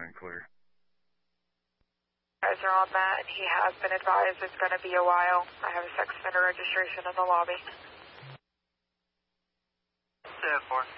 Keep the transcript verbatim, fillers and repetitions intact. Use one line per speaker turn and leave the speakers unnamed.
and clear.
Guys are on that, and he has been advised it's going to be a while. I have a sex offender registration in the lobby.
seven four.